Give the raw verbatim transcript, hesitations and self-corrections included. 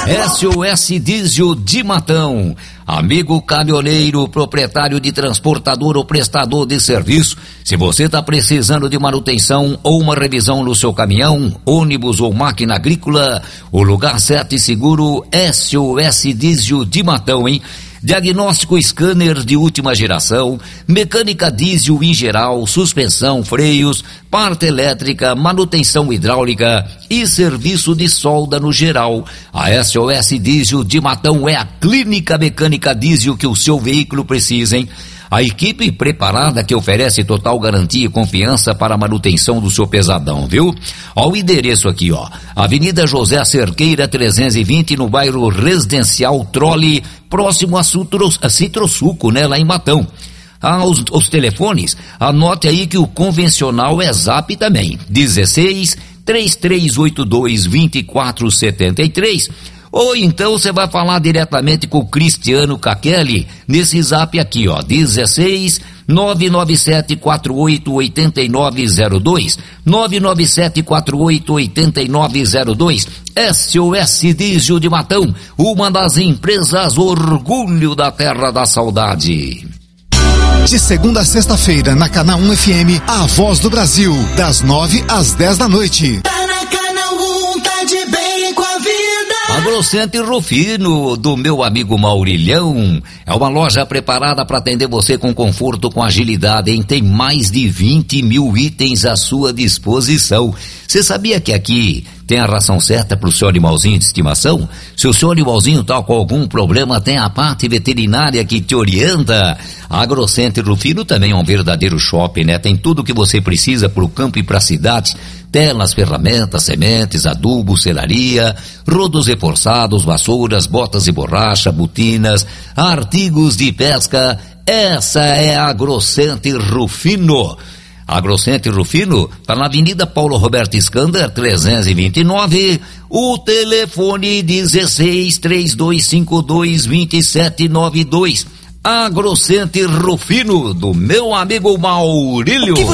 S O S Diesel de Matão. Amigo caminhoneiro, proprietário de transportador ou prestador de serviço, se você está precisando de manutenção ou uma revisão no seu caminhão, ônibus ou máquina agrícola, o lugar certo e seguro, S O S Diesel de Matão, hein? Diagnóstico scanner de última geração, mecânica diesel em geral, suspensão, freios, parte elétrica, manutenção hidráulica e serviço de solda no geral. A S O S Diesel de Matão é a clínica mecânica diesel que o seu veículo precisa, hein? A equipe preparada que oferece total garantia e confiança para a manutenção do seu pesadão, viu? Ó, o endereço aqui, ó. Avenida José Cerqueira trezentos e vinte, no bairro Residencial Trole, próximo a, Sutro, a Citrosuco, né? Lá em Matão. Ah, os, os telefones, anote aí que o convencional é Zap também. dezesseis, três três oito dois, vinte e quatro setenta e três. Ou então você vai falar diretamente com o Cristiano Caquelli nesse zap aqui, ó, dezesseis, nove nove sete quatro oito oito nove zero dois, nove nove sete quatro oito oito nove zero dois, S O S Diesel de Matão, uma das empresas orgulho da terra da saudade. De segunda a sexta-feira, na Canal um F M, a voz do Brasil, das nove às dez da noite. Tá na Canal um, tá de bem com a vida. Agrocenter Rufino, do meu amigo Maurilhão, é uma loja preparada para atender você com conforto, com agilidade, hein? Tem mais de vinte mil itens à sua disposição. Você sabia que aqui tem a ração certa para o seu animalzinho de estimação? Se o seu animalzinho está com algum problema, tem a parte veterinária que te orienta. A Agrocenter Rufino também é um verdadeiro shopping, né? Tem tudo o que você precisa para o campo e para a cidade. Telas, ferramentas, sementes, adubo, selaria, rodos reforçados, vassouras, botas de borracha, botinas, artigos de pesca. Essa é a Agrocenter Rufino. Agrocenter Rufino está na Avenida Paulo Roberto Scander, trezentos e vinte e nove, o telefone dezesseis, três dois cinco dois, dois sete nove dois. Agrocenter Rufino, do meu amigo Maurílio.